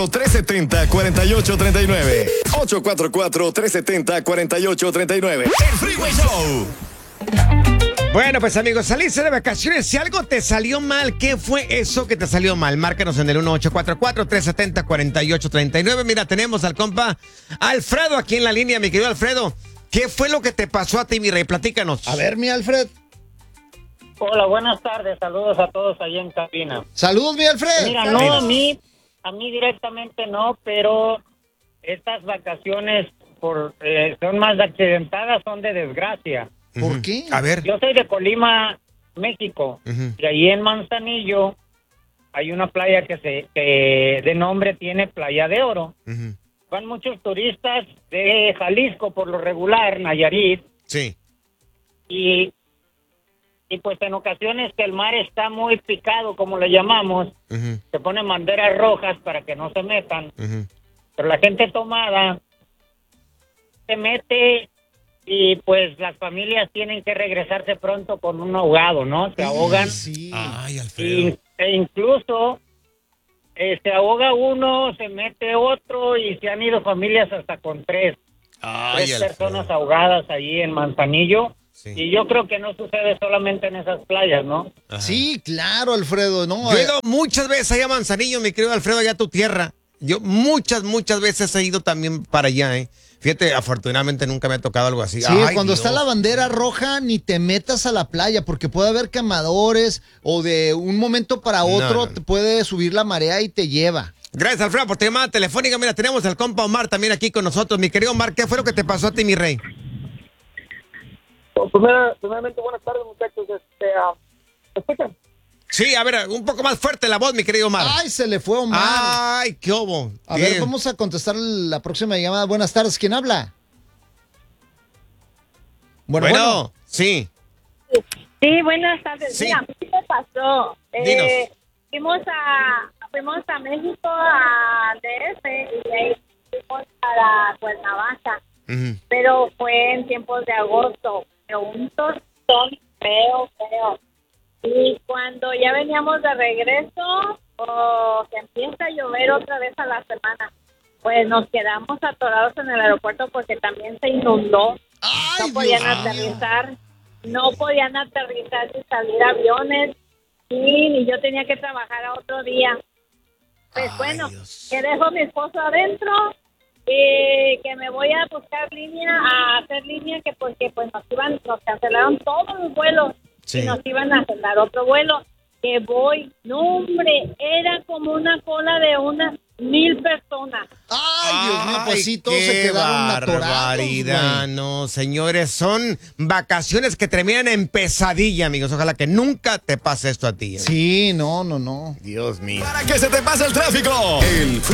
370-4839. 844-370-4839. El Freeway Show. Bueno, pues amigos, salirse de vacaciones. Si algo te salió mal, ¿qué fue eso que te salió mal? Márcanos en el 1844-370-4839. Mira, tenemos al compa Alfredo aquí en la línea, mi querido Alfredo. ¿Qué fue lo que te pasó a ti, mi rey? Platícanos. A ver, mi Alfred. Hola, buenas tardes. Saludos a todos ahí en cabina. Saludos, mi Alfred. Mira, no, a mí directamente no, pero estas vacaciones son más accidentadas, son de desgracia. ¿Por qué? A ver. Yo soy de Colima, México, y ahí en Manzanillo hay una playa que de nombre tiene Playa de Oro. Van muchos turistas de Jalisco por lo regular, Nayarit. Sí. Y pues en ocasiones que el mar está muy picado, como le llamamos, se ponen banderas rojas para que no se metan. Pero la gente tomada se mete y pues las familias tienen que regresarse pronto con un ahogado, ¿no? Se ahogan. Sí. Ay, Alfredo. E incluso se ahoga uno, se mete otro y se han ido familias hasta con tres personas ahogadas ahí en Manzanillo. Sí. Y yo creo que no sucede solamente en esas playas, ¿no? Ajá. Sí, claro, Alfredo, ¿no? Yo he ido muchas veces allá a Manzanillo, mi querido Alfredo, allá a tu tierra. Yo muchas veces he ido también para allá, ¿eh? Fíjate, afortunadamente nunca me ha tocado algo así. Sí, Ay, cuando Dios. está la bandera roja, ni te metas a la playa, porque puede haber quemadores o de un momento para otro te puede subir la marea y te lleva. Gracias, Alfredo, por tu llamada telefónica. Mira, tenemos al compa Omar también aquí con nosotros. Mi querido Omar, ¿qué fue lo que te pasó a ti, mi rey? Primeramente, buenas tardes, muchachos. ¿Me escuchan? Sí, a ver, un poco más fuerte la voz, mi querido Omar. Ay, se le fue Omar. Ay, qué obo. A ver, vamos a contestar la próxima llamada. Buenas tardes, ¿quién habla? Bueno. Sí. Sí, buenas tardes. Sí. Mira, ¿qué me pasó? Dinos. Fuimos a México, a DF, y de ahí fuimos para Cuernavaca. Pero fue en tiempos de agosto. Pero un tortón feo. Y cuando ya veníamos de regreso, que empieza a llover otra vez a la semana, pues nos quedamos atorados en el aeropuerto porque también se inundó. Ay, No podían Dios. aterrizar ni salir aviones, y yo tenía que trabajar a otro día. Pues Dios. que dejo a mi esposo adentro y que me voy a buscar a hacer línea, que porque pues nos cancelaron todos los vuelos. Sí. Y nos iban a agendar otro vuelo. Que voy, no hombre, era como una cola de unas 1,000 personas. Ay, Dios mío, pues sí, todos qué se quedaron atorados. barbaridad, no, señores, son vacaciones que terminan en pesadilla, amigos. Ojalá que nunca te pase esto a ti. Sí, no. Dios mío. Para que se te pase el tráfico. El